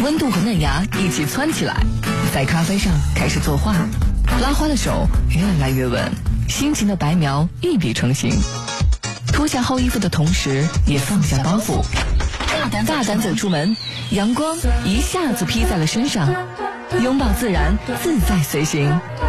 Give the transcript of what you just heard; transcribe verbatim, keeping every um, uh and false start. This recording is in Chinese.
温度和嫩芽一起蹿起来，在咖啡上开始作画，拉花的手越来越稳，心情的白描一笔成型。脱下厚衣服的同时，也放下包袱，大胆走出门，阳光一下子披在了身上，拥抱自然，自在随行。